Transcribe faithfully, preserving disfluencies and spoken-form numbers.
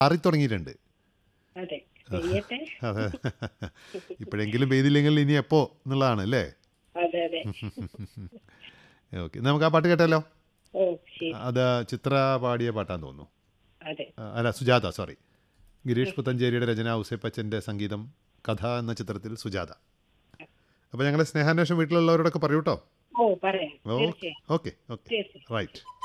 മാറി തുടങ്ങിയിട്ടുണ്ട്. അതെ, പെയ്യട്ടെ. അതെ, ഇപ്പോഴെങ്കിലും പെയ്തില്ലെങ്കിൽ ഇനി എപ്പോ എന്നുള്ളതാണ് അല്ലേ? അതെ അതെ. ഓക്കെ, നമുക്ക് ആ പാട്ട് കേട്ടാലോ? ഓ ശരി. അത് ചിത്ര പാടിയ പാട്ടാന്ന് തോന്നുന്നു. അതെ. ആ, അല്ല, സുജാത, സോറി. ഗിരീഷ് പുത്തഞ്ചേരിയുടെ രചന, ഔസേപ്പച്ചൻ്റെ സംഗീതം, കഥ എന്ന ചിത്രത്തിൽ സുജാത. അപ്പോൾ ഞങ്ങളുടെ സ്നേഹാന്വേഷണം വീട്ടിലുള്ളവരോടൊക്കെ പറയൂ കേട്ടോ. ഓ പറയാം, ഓ, തീർച്ചയായും ഓക്കെ ഓക്കെ, തീർച്ചയായും. റൈറ്റ്.